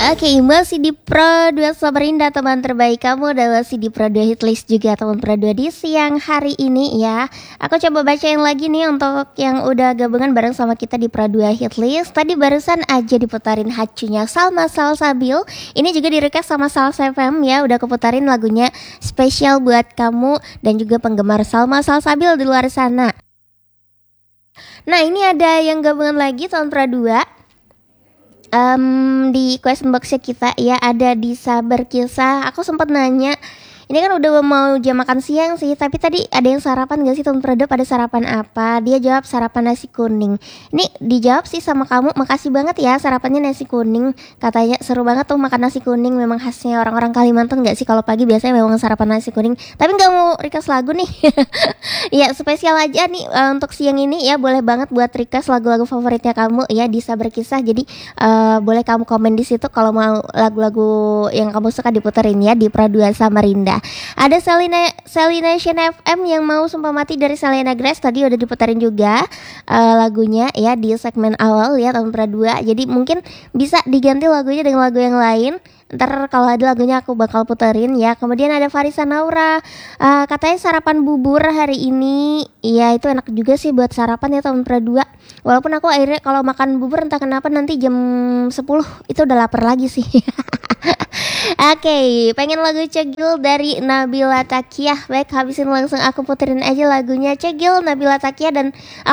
Oke, masih di Pro 2 Samarinda, teman terbaik kamu, dan masih di Pro 2 Hitlist juga teman Pro 2 di siang hari ini ya. Aku coba bacain lagi nih untuk yang udah gabungan bareng sama kita di Pro 2 Hitlist. Tadi barusan aja diputarin Hacunya Salma Salsabil. Ini juga di-request sama Salsa FM ya, udah keputarin lagunya spesial buat kamu dan juga penggemar Salma Salsabil di luar sana. Nah, ini ada yang gabungan lagi tahun Pro 2. Di question boxnya kita ya, ada Disa Berkisah. Aku sempat nanya, ini kan udah mau jam makan siang sih, tapi tadi ada yang sarapan gak sih teman Produk, pada sarapan apa? Dia jawab sarapan nasi kuning. Ini dijawab sih sama kamu, makasih banget ya sarapannya nasi kuning. Katanya seru banget tuh makan nasi kuning, memang khasnya orang-orang Kalimantan gak sih? Kalau pagi biasanya memang sarapan nasi kuning. Tapi gak mau request lagu nih. Ya spesial aja nih untuk siang ini ya, boleh banget buat request lagu-lagu favoritnya kamu ya, Disa Berkisah. Jadi boleh kamu komen di situ kalau mau lagu-lagu yang kamu suka diputerin ya di Pro 2 Samarinda. Ada Selination FM yang mau sumpah mati dari Selena Grace, tadi udah diputarin juga lagunya ya di segmen awal ya tahun Pro 2. Jadi mungkin bisa diganti lagunya dengan lagu yang lain. Ntar kalau ada lagunya aku bakal puterin ya. Kemudian ada Farisa Naura, katanya sarapan bubur hari ini. Iya, itu enak juga sih buat sarapan ya tahun Pro 2. Walaupun aku akhirnya kalau makan bubur entah kenapa nanti jam 10 itu udah lapar lagi sih. Oke, pengen lagu Cegil dari Nabila Takiah. Baik, habisin langsung aku puterin aja lagunya Cegil Nabila Takiah. Dan